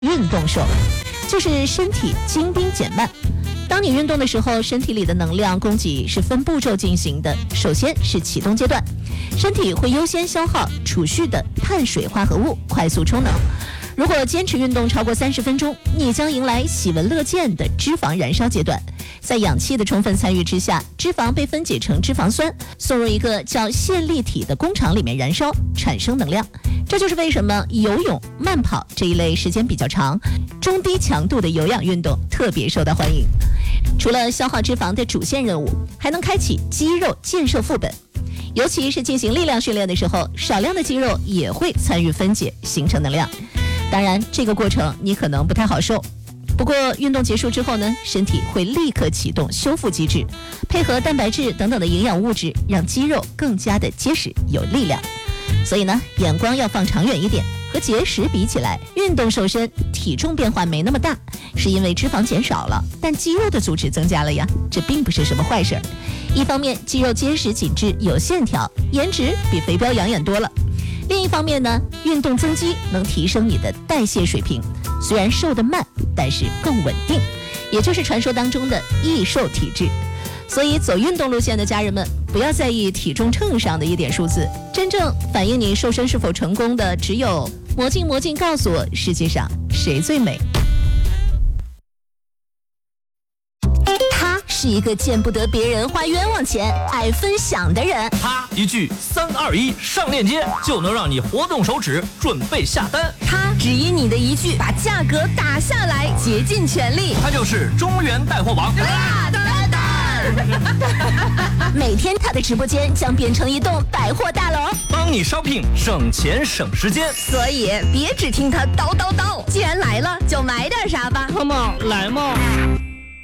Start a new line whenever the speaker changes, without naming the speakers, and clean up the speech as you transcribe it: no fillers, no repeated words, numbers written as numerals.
运动瘦，就是身体精兵减慢。当你运动的时候，身体里的能量供给是分步骤进行的。首先是启动阶段，身体会优先消耗储蓄的碳水化合物，快速充能。如果坚持运动超过30分钟，你将迎来喜闻乐见的脂肪燃烧阶段。在氧气的充分参与之下，脂肪被分解成脂肪酸，送入一个叫线粒体的工厂里面燃烧，产生能量。这就是为什么游泳、慢跑这一类时间比较长、中低强度的有氧运动特别受到欢迎。除了消耗脂肪的主线任务，还能开启肌肉建设副本。尤其是进行力量训练的时候，少量的肌肉也会参与分解，形成能量。当然，这个过程你可能不太好受。不过运动结束之后呢，身体会立刻启动修复机制，配合蛋白质等等的营养物质，让肌肉更加的结实有力量。所以呢，眼光要放长远一点。和节食比起来，运动瘦身体重变化没那么大，是因为脂肪减少了，但肌肉的组织增加了呀，这并不是什么坏事。一方面，肌肉结实紧致有线条，颜值比肥膘养眼多了。另一方面呢，运动增肌能提升你的代谢水平，虽然瘦得慢，但是更稳定，也就是传说当中的易瘦体质。所以走运动路线的家人们，不要在意体重秤上的一点数字，真正反映你瘦身是否成功的，只有魔镜告诉我世界上谁最美。他是一个见不得别人花冤枉钱、爱分享的人。
他一句3、2、1上链接，就能让你活动手指准备下单。
他只因你的一句把价格打下来，竭尽全力。
他就是中原带货王
大丹丹。
每天他的直播间将变成一栋百货大楼，
帮你 shopping 省钱省时间。
所以别只听他叨叨叨，既然来了就买点啥吧。
Come on， 来嘛！